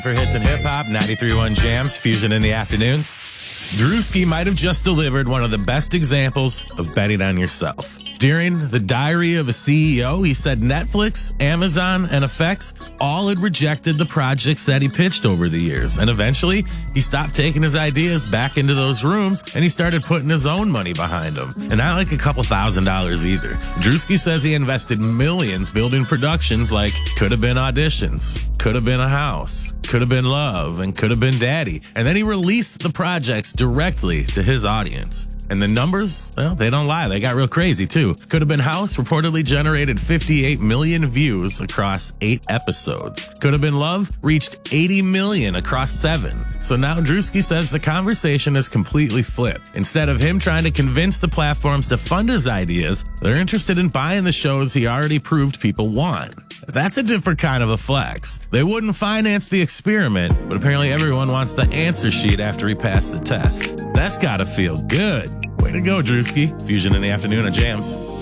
For hits and hip hop, 93.1 Jams, Fusion in the afternoons. Drewski might have just delivered one of the best examples of betting on yourself. During the Diary of a CEO, he said Netflix, Amazon, and FX all had rejected the projects that he pitched over the years. And eventually, he stopped taking his ideas back into those rooms and he started putting his own money behind them. And not like a couple $1,000s either. Drewski says he invested millions building productions like Could Have Been Auditions, Could Have Been a House, Could Have Been Love, and Could Have Been Daddy. And then he released the projects directly to his audience. And the numbers, well, they don't lie. They got real crazy, too. Could Have Been House reportedly generated 58 million views across 8 episodes. Could Have Been Love reached 80 million across 7. So now Drewski says the conversation is completely flipped. Instead of him trying to convince the platforms to fund his ideas, they're interested in buying the shows he already proved people want. That's a different kind of a flex. They wouldn't finance the experiment, but apparently everyone wants the answer sheet after he passed the test. That's gotta feel good. Way to go, Drewski. Fusion in the afternoon on Jams.